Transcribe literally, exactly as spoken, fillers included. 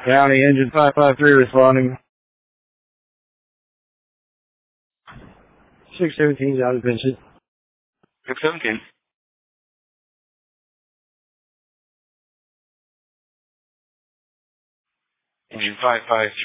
County, engine five five three responding. six seventeen out of Vincent. six seventeen. Engine five five three.